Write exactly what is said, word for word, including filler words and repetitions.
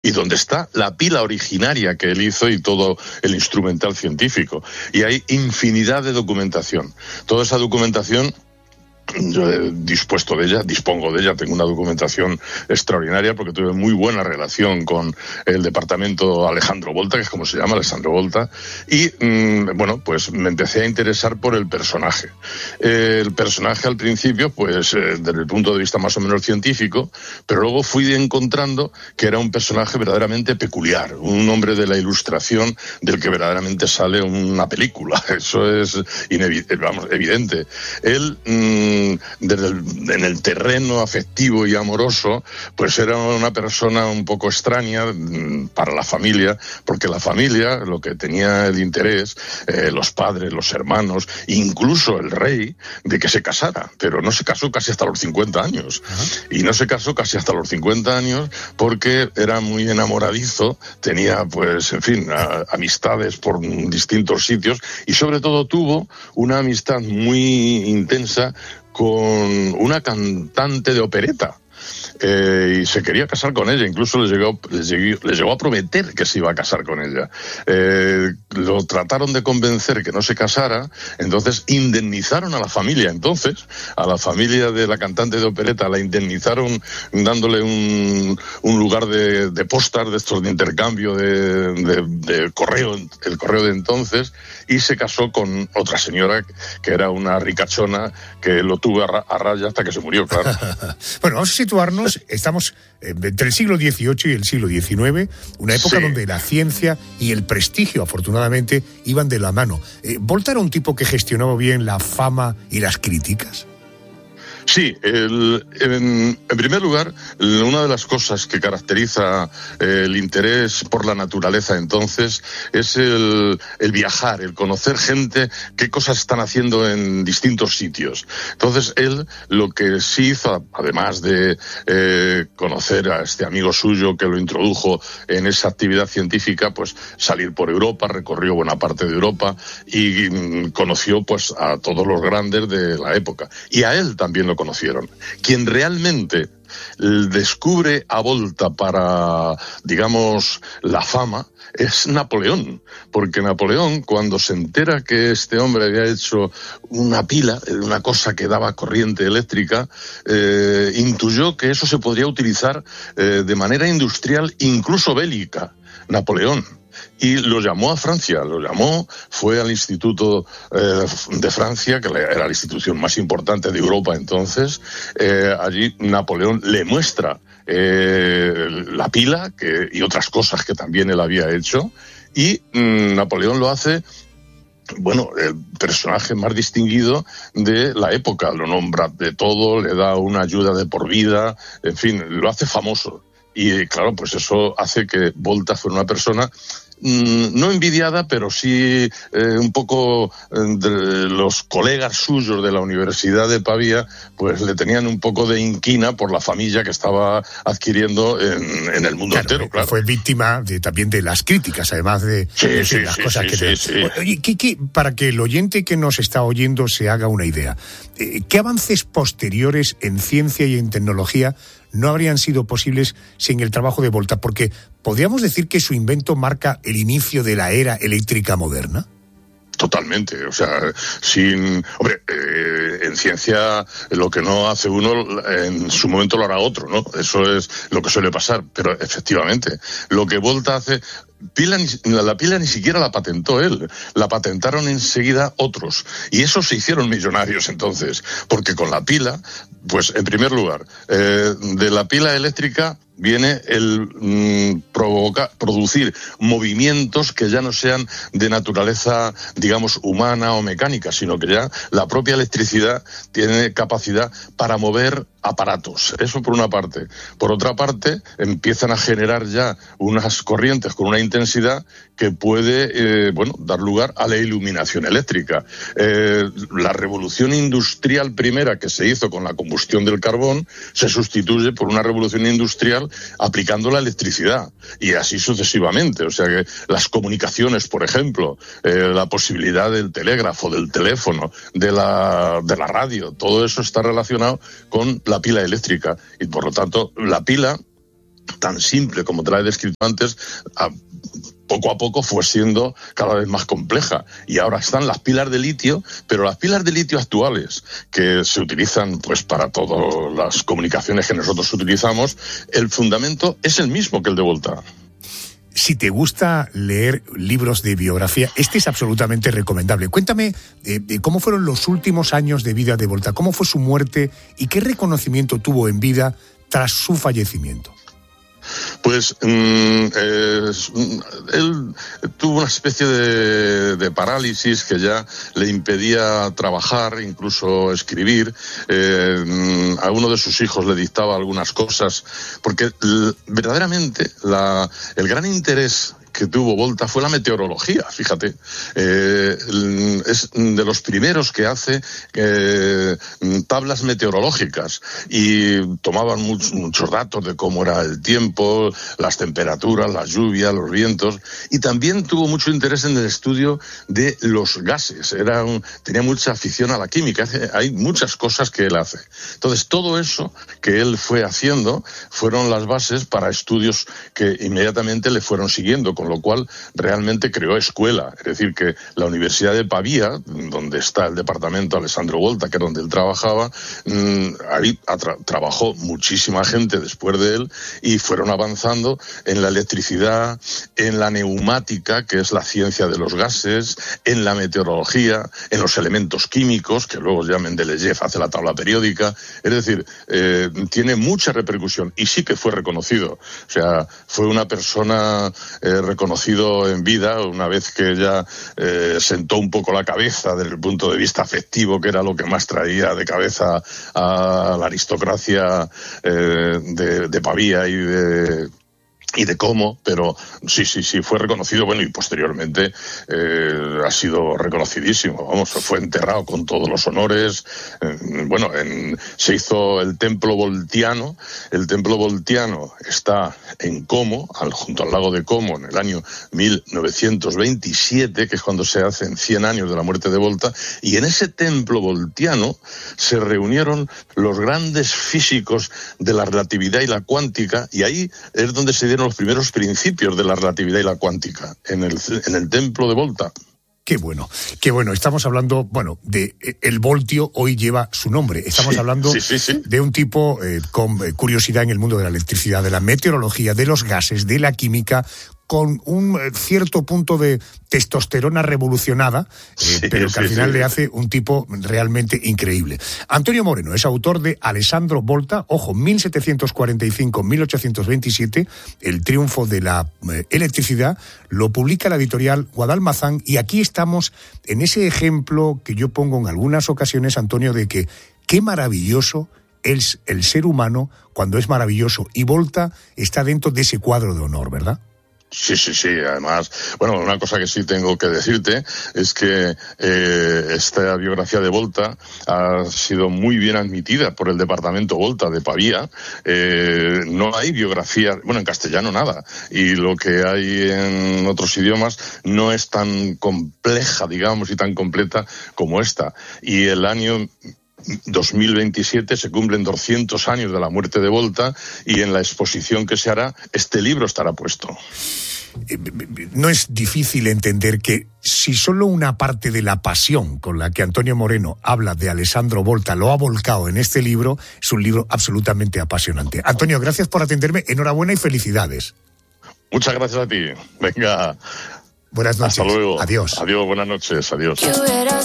y donde está la pila originaria que él hizo y todo el instrumental científico. Y hay infinidad de documentación. Toda esa documentación, yo he dispuesto de ella, dispongo de ella, tengo una documentación extraordinaria porque tuve muy buena relación con el departamento Alejandro Volta, que es como se llama, Alessandro Volta, y mmm, bueno, pues me empecé a interesar por el personaje. Eh, el personaje al principio, pues eh, desde el punto de vista más o menos científico, pero luego fui encontrando que era un personaje verdaderamente peculiar, un hombre de la ilustración del que verdaderamente sale una película. Eso es inevi- vamos, evidente. Él mmm, Desde el, en el terreno afectivo y amoroso, pues era una persona un poco extraña mmm, para la familia, porque la familia, lo que tenía el interés, eh, los padres, los hermanos, incluso el rey, de que se casara, pero no se casó casi hasta los cincuenta años. Uh-huh. Y no se casó casi hasta los cincuenta años porque era muy enamoradizo, tenía, pues, en fin, a, amistades por distintos sitios, y sobre todo tuvo una amistad muy intensa con una cantante de opereta. Eh, y se quería casar con ella, incluso le llegó, le llegó, le llegó a prometer que se iba a casar con ella. Eh, lo trataron de convencer que no se casara, entonces indemnizaron a la familia. Entonces, a la familia de la cantante de opereta la indemnizaron dándole un, un lugar de, de postas, de estos de intercambio de, de, de correo, el correo de entonces, y se casó con otra señora que era una ricachona que lo tuvo a, ra- a raya hasta que se murió, claro. Bueno, vamos a situarnos. Estamos entre el siglo dieciocho y el siglo diecinueve, una época sí. donde la ciencia y el prestigio, afortunadamente, iban de la mano. Eh, ¿Volta era un tipo que gestionaba bien la fama y las críticas? Sí, el, en, en primer lugar, una de las cosas que caracteriza eh, el interés por la naturaleza entonces es el, el viajar, el conocer gente, qué cosas están haciendo en distintos sitios. Entonces él lo que sí hizo, además de eh, conocer a este amigo suyo que lo introdujo en esa actividad científica, pues salir por Europa, recorrió buena parte de Europa y mm, conoció pues a todos los grandes de la época. Y a él también lo conocieron. Quien realmente descubre a Volta para, digamos, la fama es Napoleón, porque Napoleón, cuando se entera que este hombre había hecho una pila, una cosa que daba corriente eléctrica, eh, intuyó que eso se podría utilizar eh, de manera industrial, incluso bélica. Napoleón. Y lo llamó a Francia, lo llamó, fue al Instituto eh, de Francia, que era la institución más importante de Europa entonces. Eh, allí Napoleón le muestra eh, la pila que, y otras cosas que también él había hecho, y mmm, Napoleón lo hace, bueno, el personaje más distinguido de la época, lo nombra de todo, le da una ayuda de por vida, en fin, lo hace famoso. Y claro, pues eso hace que Volta fuera una persona no envidiada, pero sí eh, un poco de los colegas suyos de la Universidad de Pavía, pues le tenían un poco de inquina por la familia que estaba adquiriendo en, en el mundo claro, entero, claro. Fue víctima de, también de las críticas, además de, sí, de sí, las sí, cosas sí, que... Sí, te... sí. Oye, ¿qué, qué, para que el oyente que nos está oyendo se haga una idea, ¿qué avances posteriores en ciencia y en tecnología no habrían sido posibles sin el trabajo de Volta? Porque podríamos decir que su invento marca el inicio de la era eléctrica moderna. Totalmente, o sea, sin... Hombre, eh, en ciencia lo que no hace uno, en su momento lo hará otro, ¿no? Eso es lo que suele pasar, pero efectivamente, lo que Volta hace... Pila, la pila ni siquiera la patentó él, la patentaron enseguida otros, y esos se hicieron millonarios entonces, porque con la pila, pues en primer lugar, eh, de la pila eléctrica viene el mmm, provoca, producir movimientos que ya no sean de naturaleza, digamos, humana o mecánica, sino que ya la propia electricidad tiene capacidad para mover aparatos. Eso por una parte. Por otra parte, empiezan a generar ya unas corrientes con una intensidad que puede, eh, bueno, dar lugar a la iluminación eléctrica. Eh, la revolución industrial primera que se hizo con la combustión del carbón se sustituye por una revolución industrial aplicando la electricidad, y así sucesivamente. O sea que las comunicaciones, por ejemplo, eh, la posibilidad del telégrafo, del teléfono, de la, de la radio, todo eso está relacionado con la pila eléctrica, y por lo tanto la pila tan simple como te la he descrito antes, a, poco a poco fue siendo cada vez más compleja. Y ahora están las pilas de litio, pero las pilas de litio actuales, que se utilizan pues para todas las comunicaciones que nosotros utilizamos, el fundamento es el mismo que el de Volta. Si te gusta leer libros de biografía, este es absolutamente recomendable. Cuéntame eh, cómo fueron los últimos años de vida de Volta, cómo fue su muerte y qué reconocimiento tuvo en vida tras su fallecimiento. Pues mmm, eh, él tuvo una especie de, de parálisis que ya le impedía trabajar, incluso escribir. Eh, a uno de sus hijos le dictaba algunas cosas, porque l- verdaderamente la, el gran interés que tuvo Volta fue la meteorología, fíjate. Eh, es de los primeros que hace eh, tablas meteorológicas y tomaban much, muchos datos de cómo era el tiempo, las temperaturas, las lluvias, los vientos, y también tuvo mucho interés en el estudio de los gases. Era un, tenía mucha afición a la química. Hay muchas cosas que él hace. Entonces, todo eso que él fue haciendo fueron las bases para estudios que inmediatamente le fueron siguiendo, con lo cual realmente creó escuela. Es decir, que la Universidad de Pavía, donde está el departamento Alessandro Volta, que es donde él trabajaba, mmm, ahí tra- trabajó muchísima gente después de él y fueron avanzando en la electricidad, en la neumática, que es la ciencia de los gases, en la meteorología, en los elementos químicos, que luego ya Mendeleev hace la tabla periódica. Es decir, eh, tiene mucha repercusión y sí que fue reconocido. O sea, fue una persona eh, reconocido en vida, una vez que ya eh, sentó un poco la cabeza desde el punto de vista afectivo, que era lo que más traía de cabeza a la aristocracia eh, de, de Pavía y de... y de cómo, pero sí, sí, sí, fue reconocido, bueno, y posteriormente eh, ha sido reconocidísimo, vamos, fue enterrado con todos los honores, eh, bueno, en, se hizo el templo voltiano, el templo voltiano está en Como, al, junto al lago de Como, en el año mil novecientos veintisiete, que es cuando se hacen cien años de la muerte de Volta, y en ese templo voltiano se reunieron los grandes físicos de la relatividad y la cuántica, y ahí es donde se dieron los primeros principios de la relatividad y la cuántica, en el, en el templo de Volta. Qué bueno, qué bueno. Estamos hablando, bueno, de el voltio hoy lleva su nombre. Estamos sí, hablando sí, sí, sí. de un tipo eh, con curiosidad en el mundo de la electricidad, de la meteorología, de los gases, de la química, con un cierto punto de testosterona revolucionada, eh, sí, pero que sí, al final sí. le hace un tipo realmente increíble. Antonio Moreno es autor de Alessandro Volta, ojo, mil setecientos cuarenta y cinco a mil ochocientos veintisiete, el triunfo de la eh, electricidad, lo publica la editorial Guadalmazán, y aquí estamos en ese ejemplo que yo pongo en algunas ocasiones, Antonio, de que qué maravilloso es el ser humano cuando es maravilloso, y Volta está dentro de ese cuadro de honor, ¿verdad? Sí, sí, sí. Además, bueno, una cosa que sí tengo que decirte es que eh, esta biografía de Volta ha sido muy bien admitida por el departamento Volta de Pavía. Eh, no hay biografía, bueno, en castellano nada, y lo que hay en otros idiomas no es tan compleja, digamos, y tan completa como esta. Y el año dos mil veintisiete se cumplen doscientos años de la muerte de Volta, y en la exposición que se hará, este libro estará puesto. No es difícil entender que si solo una parte de la pasión con la que Antonio Moreno habla de Alessandro Volta lo ha volcado en este libro, es un libro absolutamente apasionante. Antonio, gracias por atenderme, enhorabuena y felicidades. Muchas gracias a ti. Venga. Buenas noches. Hasta luego. Adiós. Adiós, buenas noches. Adiós.